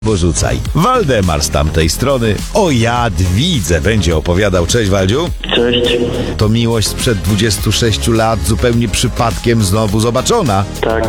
Bo rzucaj. Waldemar z tamtej strony o Jadwidze będzie opowiadał. Cześć, Waldziu. Cześć. To miłość sprzed 26 lat zupełnie przypadkiem znowu zobaczona. Tak.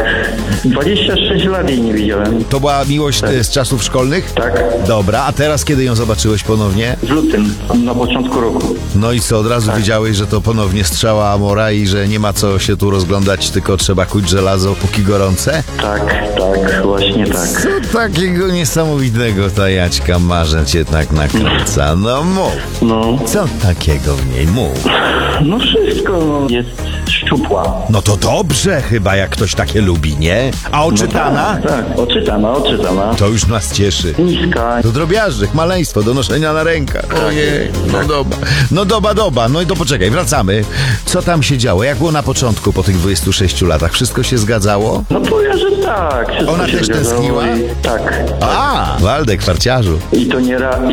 26 lat jej nie widziałem. To była miłość z czasów szkolnych? Tak. Dobra, a teraz kiedy ją zobaczyłeś ponownie? W lutym, na początku roku. No i co, od razu wiedziałeś, że to ponownie strzała Amora i że nie ma co się tu rozglądać, tylko trzeba kuć żelazo póki gorące? Tak, właśnie tak. Co takiego niesamowitego ta Jaćka Marzec cię tak nakręca? No mów. No, Co takiego w niej? Mów. no wszystko jest szczupła. No to dobrze chyba, jak ktoś takie lubi, nie? A oczytana? Tak, oczytana. To już nas cieszy. Niska. Do drobiażdżych, maleństwo, do noszenia na rękach. Ojej, no doba. No i to poczekaj, wracamy. Co tam się działo? Jak było na początku, po tych 26 latach? Wszystko się zgadzało? No powiem, że tak. Wszystko Ona się też zgadzało tęskniła? Tak. A, Waldek, farciarzu. I to nie raz.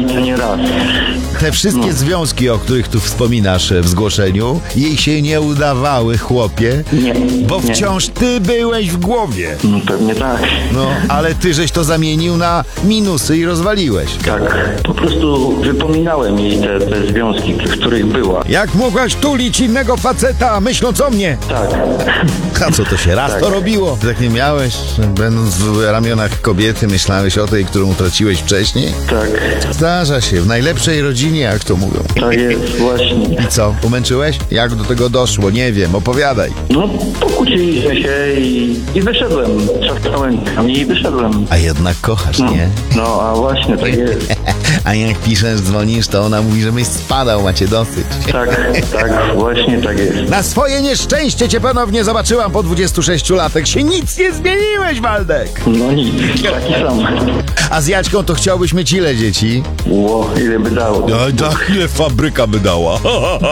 Te wszystkie związki, o których tu wspominasz w zgłoszeniu, jej się nie udawały, chłopie. Nie. Bo nie. wciąż ty byłeś w głowie. No pewnie tak. No, ale ty żeś to zamienił na minusy i rozwaliłeś. Tak. Po prostu wypominałem jej te związki, w których była. Jak mogłaś tulić innego faceta, myśląc o mnie? Tak. A co to się raz Tak. to robiło? Tak nie miałeś? Będąc w ramionach kobiety, myślałeś o tej, którą utraciłeś wcześniej? Tak. Zdarza się, w najlepszej rodzinie, jak to mówią. Tak jest, właśnie. I co, umęczyłeś? Jak do tego doszło? Nie wiem, opowiadaj. No, pokłóciliśmy się i wyszedłem. Trzaskałem i wyszedłem. A jednak kochasz, No, nie? no, a właśnie, tak jest. A jak piszesz, dzwonisz, to ona mówi, żebyś spadał, macie dosyć. Tak, właśnie tak jest. Na swoje nieszczęście cię ponownie zobaczyłam po 26 latach. Się nic nie zmieniłeś, Waldek. No nic, taki sam. A z Jaćką to chciałbyś mieć ile dzieci? Ło, ile by dało? Tak, ile fabryka by dała.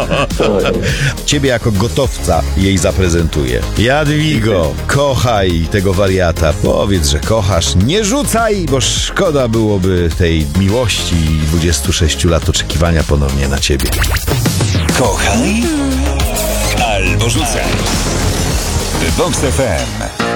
Ciebie jako gotowca jej zaprezentuję. Jadwigo, kochaj tego wariata. Powiedz, że kochasz. Nie rzucaj, bo szkoda byłoby tej miłości i 26 lat oczekiwania ponownie na ciebie. Kochaj albo rzucaj. Vox FM.